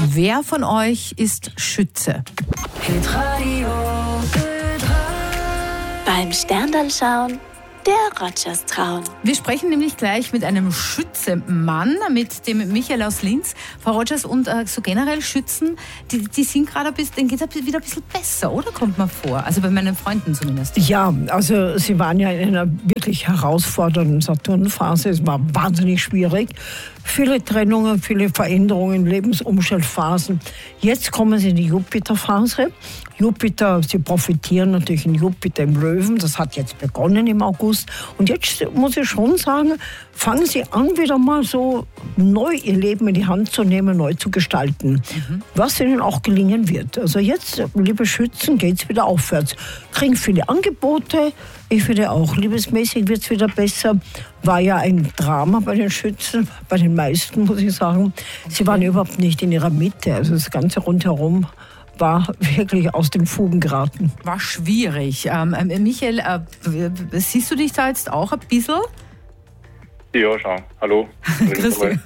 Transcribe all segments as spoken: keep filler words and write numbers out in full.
Wer von euch ist Schütze? Hitradio Beim Sterndal-Schauen der Rogers trauen. Wir sprechen nämlich gleich mit einem Schütze-Mann, mit dem Michael aus Linz. Frau Rogers, und äh, so generell Schützen, die, die sind gerade ein bisschen, denen geht es wieder ein bisschen besser, oder? Kommt man vor. Also bei meinen Freunden zumindest. Ja, also sie waren ja in einer wirklich herausfordernden Saturnphase. Es war wahnsinnig schwierig. Viele Trennungen, viele Veränderungen, Lebensumstellphasen. Jetzt kommen sie in die Jupiterphase. Jupiter, sie profitieren natürlich in Jupiter im Löwen. Das hat jetzt begonnen im August. Und jetzt muss ich schon sagen, fangen sie an, wieder mal so neu ihr Leben in die Hand zu nehmen, neu zu gestalten. Mhm. Was ihnen auch gelingen wird. Also jetzt, liebe Schützen, geht es wieder aufwärts. Kriegen viele Angebote. Ich finde auch, liebesmäßig wird es wieder besser. War ja ein Drama bei den Schützen, bei den meisten, muss ich sagen. Sie waren überhaupt nicht in ihrer Mitte. Also das Ganze rundherum war wirklich aus den Fugen geraten. War schwierig. Ähm, Michael, äh, siehst du dich da jetzt auch ein bisschen? Ja, schon. Hallo. Grüß dich.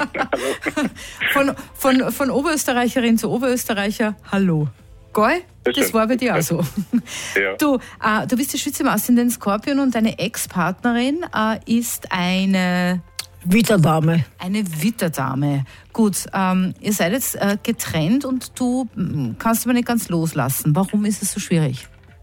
Von, von, von Oberösterreicherin zu Oberösterreicher, hallo. Gell? Das, das war bei dir auch so. Ja. Du, äh, du bist die Schütze im Aszendent Skorpion und deine Ex-Partnerin äh, ist eine... Witterdame. Eine Witterdame. Gut, ähm, ihr seid jetzt äh, getrennt und du m, kannst aber nicht ganz loslassen. Warum ist es so schwierig?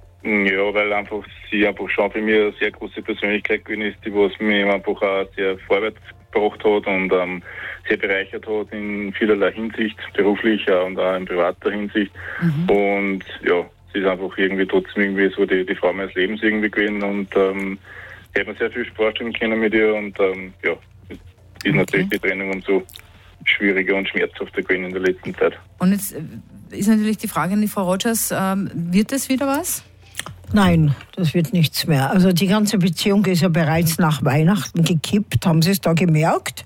Ja, weil einfach sie einfach schon für mich eine sehr große Persönlichkeit gewesen ist, die was mich einfach auch sehr vorwärts gebracht hat und ähm, sehr bereichert hat in vielerlei Hinsicht, beruflich äh, und auch in privater Hinsicht. Mhm. Und ja, sie ist einfach irgendwie trotzdem irgendwie so die, die Frau meines Lebens irgendwie gewesen und ähm, ich habe mir sehr viel vorstellen können mit ihr und ähm, ja, ist okay. Natürlich die Trennung umso schwieriger und schmerzhafter gewesen in der letzten Zeit. Und jetzt ist natürlich die Frage an die Frau Rogers, ähm, wird das wieder was? Nein, das wird nichts mehr. Also die ganze Beziehung ist ja bereits nach Weihnachten gekippt. Haben Sie es da gemerkt?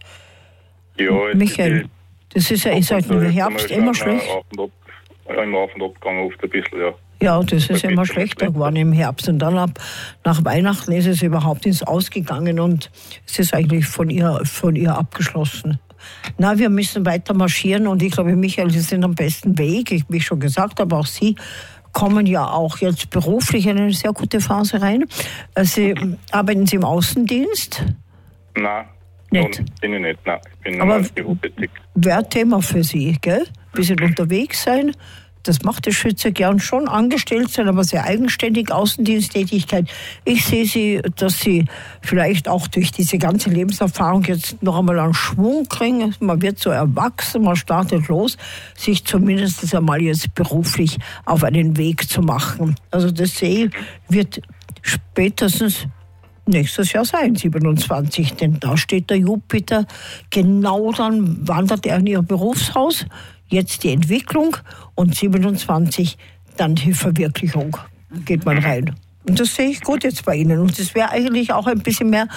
Ja, es Michael, das ist ja eh seit dem Herbst immer schlecht. Auf und ab, ja, immer auf und ab gegangen oft ein bisschen, ja. Ja, das ist immer schlechter geworden im Herbst. Und dann ab nach Weihnachten ist es überhaupt ins Ausgegangen und es ist eigentlich von ihr, von ihr abgeschlossen. Na, wir müssen weiter marschieren und ich glaube, Michael, Sie sind am besten Weg. Ich, wie ich schon gesagt habe, auch Sie kommen ja auch jetzt beruflich in eine sehr gute Phase rein. Sie, arbeiten Sie im Außendienst? Nein, nicht. bin ich nicht. Nein, ich bin aber berufstätig. Wäre Thema für Sie, gell? Ein bisschen unterwegs sein. Das macht der Schütze gern schon, angestellt sein, aber sehr eigenständig, Außendiensttätigkeit. Ich sehe Sie, dass Sie vielleicht auch durch diese ganze Lebenserfahrung jetzt noch einmal einen Schwung kriegen. Man wird so erwachsen, man startet los, sich zumindest einmal jetzt beruflich auf einen Weg zu machen. Also das sehe ich, wird spätestens nächstes Jahr sein, siebenundzwanzig, denn da steht der Jupiter, genau dann wandert er in Ihr Berufshaus. Jetzt die Entwicklung und siebenundzwanzig dann die Verwirklichung. Geht man rein. Und das sehe ich gut jetzt bei Ihnen. Und es wäre eigentlich auch ein bisschen mehr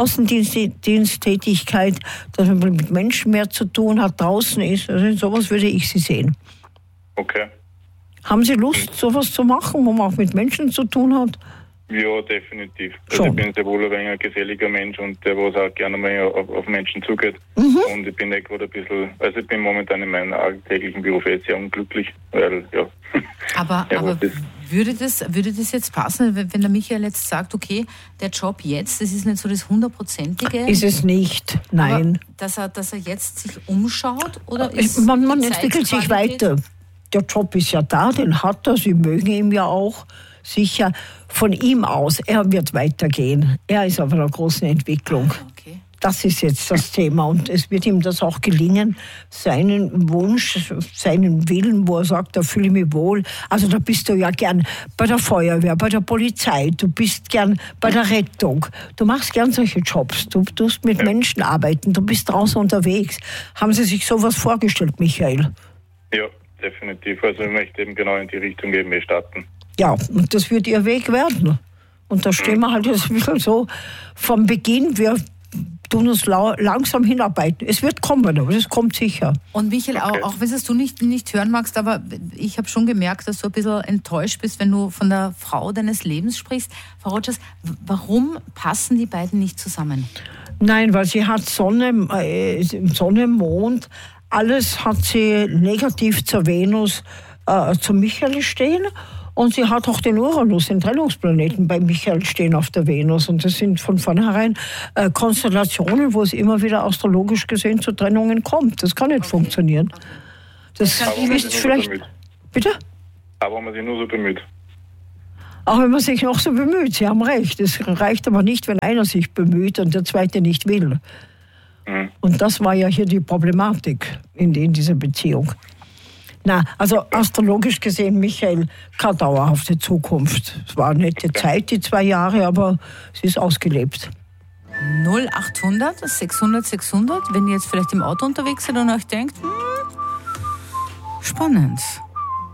Außendiensttätigkeit, dass man mit Menschen mehr zu tun hat, draußen ist. Also sowas würde ich Sie sehen. Okay. Haben Sie Lust, sowas zu machen, wo man auch mit Menschen zu tun hat? Ja, definitiv. Also ich bin sehr wohl ein wenig ein geselliger Mensch und der, was auch gerne mal auf, auf Menschen zugeht. Mhm. Und ich bin da gerade ein bisschen, also ich bin momentan in meinem alltäglichen Beruf sehr unglücklich, weil, ja. Aber, ja, aber würde, das, würde das jetzt passen, wenn der Michael jetzt sagt, okay, der Job jetzt, das ist nicht so das hundertprozentige? Ist es nicht, nein. Aber dass er, dass er jetzt sich umschaut? Oder ist man man entwickelt sich weiter. Der Job ist ja da, den hat er, Sie mögen ihn ja auch. Sicher von ihm aus, er wird weitergehen. Er ist auf einer großen Entwicklung. Okay. Das ist jetzt das Thema und es wird ihm das auch gelingen, seinen Wunsch, seinen Willen, wo er sagt, da fühle ich mich wohl. Also da bist du ja gern bei der Feuerwehr, bei der Polizei, du bist gern bei der Rettung. Du machst gern solche Jobs, du tust mit Menschen arbeiten, du bist draußen unterwegs. Haben Sie sich sowas vorgestellt, Michael? Ja, definitiv. Also ich möchte eben genau in die Richtung eben starten. Ja, und das wird Ihr Weg werden. Und da stehen wir halt jetzt ein bisschen so vom Beginn, wir tun uns lau- langsam hinarbeiten. Es wird kommen, aber es kommt sicher. Und Michael, auch, auch wenn es du nicht, nicht hören magst, aber ich habe schon gemerkt, dass du ein bisschen enttäuscht bist, wenn du von der Frau deines Lebens sprichst. Frau Rogers, warum passen die beiden nicht zusammen? Nein, weil sie hat Sonne, äh, Sonne, Mond, alles hat sie negativ zur Venus, äh, zu Michael stehen. Und sie hat auch den Uranus, den Trennungsplaneten, bei Michael stehen auf der Venus. Und das sind von vornherein äh, Konstellationen, wo es immer wieder astrologisch gesehen zu Trennungen kommt. Das kann nicht okay. funktionieren. Das ist vielleicht... Bitte? Aber wenn man sich nur so bemüht. Auch wenn man sich noch so bemüht, Sie haben recht. Es reicht aber nicht, wenn einer sich bemüht und der zweite nicht will. Mhm. Und das war ja hier die Problematik in, in dieser Beziehung. Na, also astrologisch gesehen, Michael, keine dauerhafte Zukunft. Es war eine nette Zeit, die zwei Jahre, aber sie ist ausgelebt. null achthundert sechshundert sechshundert, wenn ihr jetzt vielleicht im Auto unterwegs seid und euch denkt, hm, spannend.